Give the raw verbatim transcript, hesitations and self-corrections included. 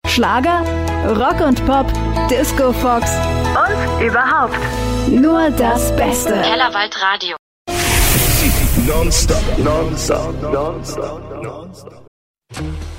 Schlager, Rock und Pop, Disco Fox und überhaupt nur das Beste. Kellerwald Radio. Non-stop, non-stop, non-stop, non-stop.